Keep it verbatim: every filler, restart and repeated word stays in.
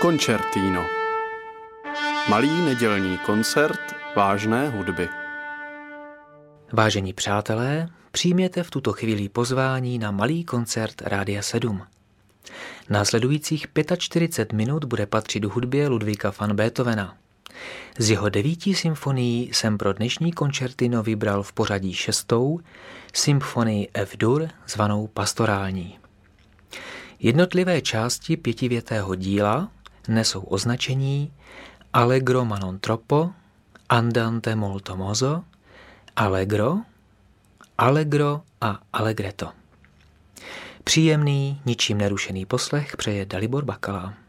Koncertino. Malý nedělní koncert vážné hudby. Vážení přátelé, přijměte v tuto chvíli pozvání na malý koncert Rádia sedm. Následujících čtyřicet pět minut bude patřit hudbě Ludvíka van Beethovena. Z jeho devíti symfonií jsem pro dnešní koncertino vybral v pořadí šestou symfonii F-dur zvanou Pastorální. Jednotlivé části pětivětého díla nesou označení Allegro ma non troppo, Andante molto mozo, Allegro, Allegro a Allegretto. Příjemný, ničím nerušený poslech přeje Dalibor Bakala.